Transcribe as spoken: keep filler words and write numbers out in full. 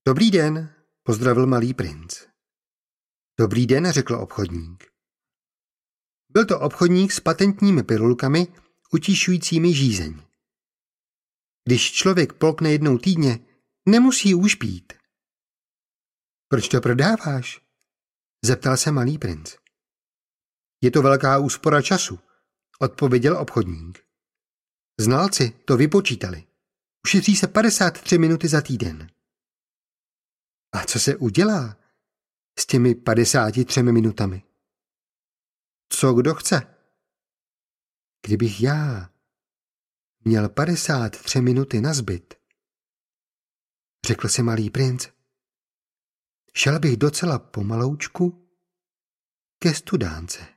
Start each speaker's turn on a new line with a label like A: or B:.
A: Dobrý den, pozdravil malý princ. Dobrý den, řekl obchodník. Byl to obchodník s patentními pilulkami, utišujícími žízeň. Když člověk polkne jednou týdně, nemusí už pít. Proč to prodáváš? Zeptal se malý princ. Je to velká úspora času, odpověděl obchodník. Znalci to vypočítali. Ušetří se padesát tři minuty za týden. A co se udělá s těmi padesáti třemi minutami? Co kdo chce? Kdybych já měl padesát tři minuty nazbyt, řekl si malý princ, šel bych docela pomaloučku ke studánce.